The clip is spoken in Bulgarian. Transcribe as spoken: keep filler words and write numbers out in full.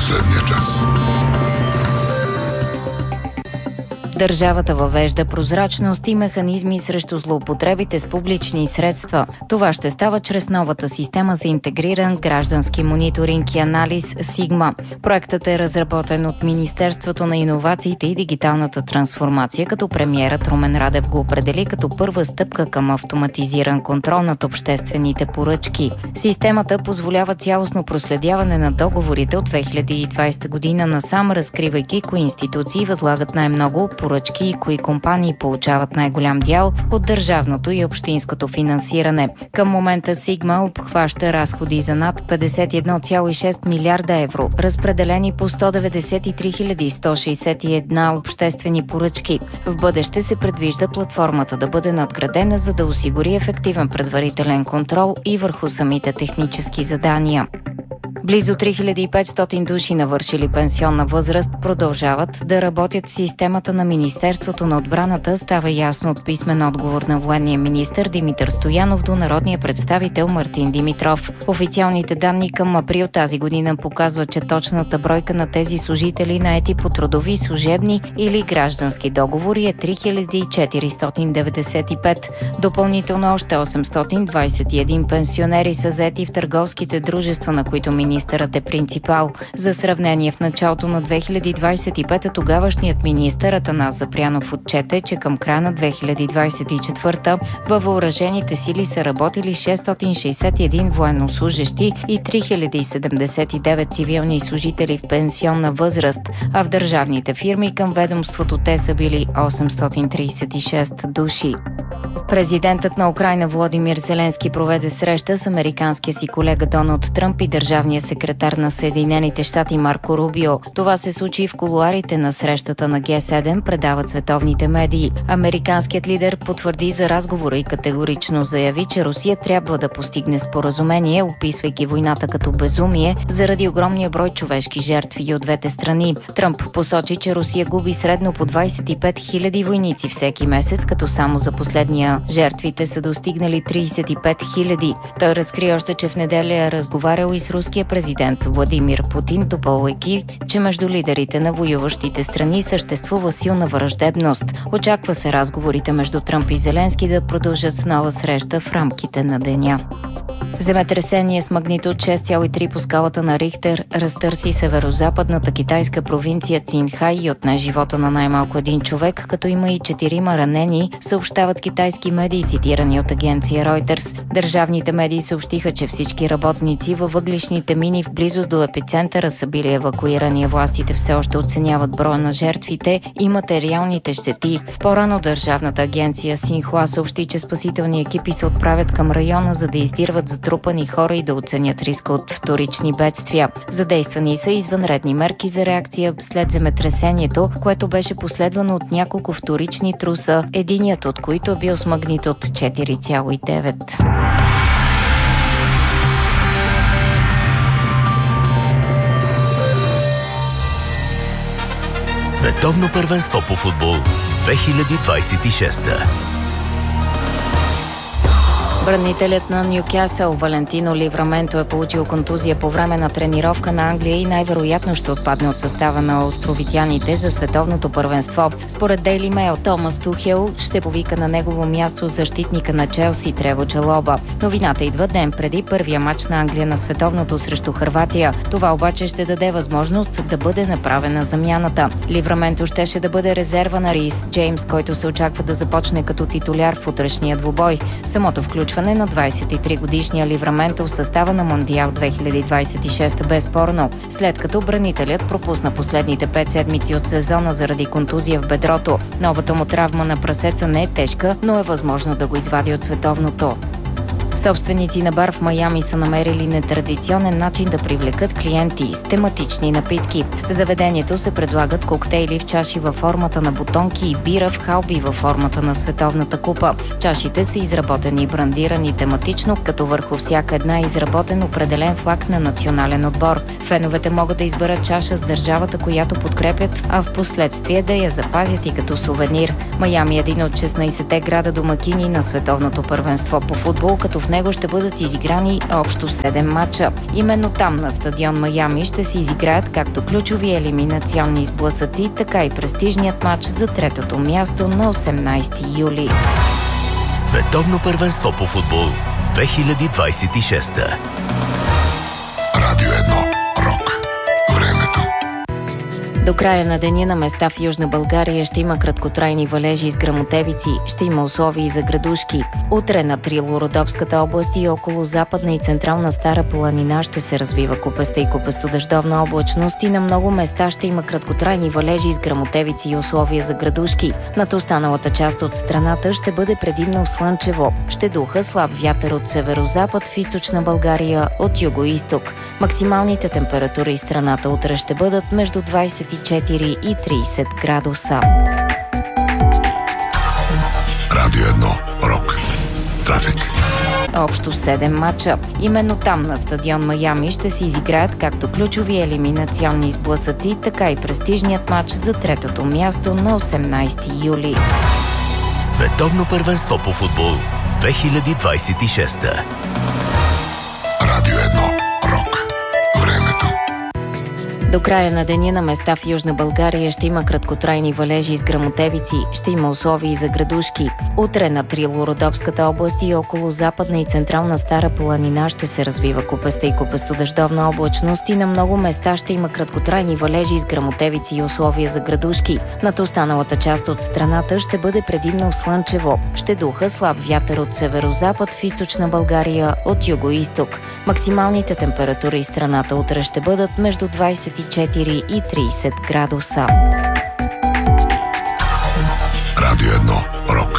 последния час. Държавата въвежда прозрачност и механизми срещу злоупотребите с публични средства. Това ще става чрез новата система за интегриран граждански мониторинг и анализ Сигма. Проектът е разработен от Министерството на иновациите и дигиталната трансформация, като премиерът Румен Радев го определи като първа стъпка към автоматизиран контрол над обществените поръчки. Системата позволява цялостно проследяване на договорите от две хиляди и двадесета година насам, разкривайки кои институции възлагат най-много поръчки и кои компании получават най-голям дял от държавното и общинското финансиране. Към момента Сигма обхваща разходи за над петдесет и едно цяло и шест милиарда евро, разпределени по сто деветдесет и три хиляди сто шестдесет и една обществени поръчки. В бъдеще се предвижда платформата да бъде надградена, за да осигури ефективен предварителен контрол и върху самите технически задания. Близо три хиляди и петстотин души, навършили пенсионна възраст, продължават да работят в системата на Министерството на отбраната, става ясно от писмен отговор на военния министър Димитър Стоянов до народния представител Мартин Димитров. Официалните данни към април тази година показват, че точната бройка на тези служители, наети по трудови, служебни или граждански договори, е три хиляди четиристотин деветдесет и пет. Допълнително още осемстотин двадесет и един пенсионери са заети в търговските дружества, на които министърът е принципал. За сравнение, в началото на две хиляди двадесет и пета тогавашният министър Атанас Запрянов отчете, че към края на две хиляди двадесет и четвърта във въоръжените сили са работили шестстотин шестдесет и един военнослужещи и три хиляди седемдесет и девет цивилни служители в пенсионна възраст, а в държавните фирми към ведомството те са били осемстотин тридесет и шест души. Президентът на Украйна Володимир Зеленски проведе среща с американския си колега Доналд Тръмп и държавния секретар на Съединените щати Марко Рубио. Това се случи в кулоарите на срещата на Г седем, предават световните медии. Американският лидер потвърди за разговора и категорично заяви, че Русия трябва да постигне споразумение, описвайки войната като безумие заради огромния брой човешки жертви от двете страни. Тръмп посочи, че Русия губи средно по двадесет и пет хиляди войници всеки месец, като само за последния жертвите са достигнали тридесет и пет хиляди. Той разкри още, че в неделя е разговарял и с руския президент Владимир Путин, допълвайки, че между лидерите на воюващите страни съществува силна враждебност. Очаква се разговорите между Тръмп и Зеленски да продължат с нова среща в рамките на деня. Земетресение с магнитуд шест цяло и три по скалата на Рихтер разтърси северо-западната китайска провинция Цинхай и отне живота на най-малко един човек, като има и четирима ранени, съобщават китайски медии, цитирани от агенция Reuters. Държавните медии съобщиха, че всички работници във въглищните мини в близост до епицентъра са били евакуирани. Властите все още оценяват броя на жертвите и материалните щети. По-рано държавната агенция Синхуа съобщи, че спасителни екипи се отправят към района, за да издирват затрупани хора и да оценят риска от вторични бедствия. Задействани са извънредни мерки за реакция след земетресението, което беше последвано от няколко вторични труса, единият от които е бил с магнитуд четири цяло и девет. Световно първенство по футбол две хиляди двадесет и шеста. Бранителят на Нюкасъл Валентино Ливраменто е получил контузия по време на тренировка на Англия и най-вероятно ще отпадне от състава на островитяните за световното първенство. Според Дейли Мейл, Томас Тухел ще повика на негово място защитника на Челси Трево Чалоба. Новината идва ден преди първия мач на Англия на световното срещу Хърватия. Това обаче ще даде възможност да бъде направена замяната. Ливраменто щеше да бъде резерва на Рис Джеймс, който се очаква да започне като титуляр в утрешния двубой. Самото включване на двадесет и три годишния Ливраменто в състава на Мондиал две хиляди двадесет и шеста безспорно, след като бранителят пропусна последните пет седмици от сезона заради контузия в бедрото. Новата му травма на прасеца не е тежка, но е възможно да го извади от световното. Собственици на бар в Майами са намерили нетрадиционен начин да привлекат клиенти с тематични напитки. В заведението се предлагат коктейли в чаши във формата на бутонки и бира в халби във формата на световната купа. Чашите са изработени и брандирани тематично, като върху всяка една е изработен определен флаг на национален отбор. Феновете могат да изберат чаша с държавата, която подкрепят, а в последствие да я запазят и като сувенир. Майами е един от шестнадесетте града домакини на световното първенство по футбол, като като в него ще бъдат изиграни общо седем мача. Именно там, на стадион Майами, ще се изиграят както ключови елиминационни сблъсъци, така и престижният матч за третото място на осемнайсети юли. Световно първенство по футбол две хиляди двайсет и шеста. Радио едно. Рок. Времето. До края на деня на места в Южна България ще има краткотрайни валежи с гръмотевици, ще има условия и за градушки. Утре на Трило-Родопската област и около Западна и Централна Стара планина ще се развива купеста и купестодъждовна облачност и на много места ще има краткотрайни валежи с гръмотевици и условия за градушки. Над останалата част от страната ще бъде предимно слънчево. Ще духа слаб вятър от северозапад, в източна България от югоизток. Максималните температури в страната утре ще бъдат между двайсет и четири и трийсет градуса. Радио едно. Рок. Трафик. Общо седем мача. Именно там, на стадион Майами, ще се изиграят както ключови елиминационни сблъсъци, така и престижният матч за третото място на осемнайсети юли. Световно първенство по футбол две хиляди двайсет и шеста. Радио едно. Рок. Времето. До края на деня на места в Южна България ще има краткотрайни валежи с гръмотевици, ще има условия и за градушки. Утре на Трило-Родопската област и около Западна и Централна Стара планина ще се развива купеста и купестодъждовна облачност и на много места ще има краткотрайни валежи с гръмотевици и условия за градушки. Над останалата част от страната ще бъде предимно слънчево. Ще духа слаб вятър от северозапад, в източна България от югоизток. Максималните температури в страната утре ще бъдат между двайсет и четири и трийсет градуса. Радио едно. Рок.